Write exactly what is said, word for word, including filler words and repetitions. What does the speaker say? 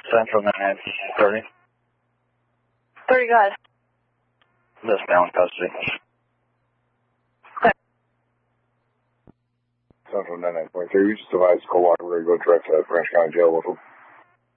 Central nine thirty. thirty, go ahead. This bound custody. Central nine nine point three, you just advised co-walker, we're going to go direct to Branch County Jail, local.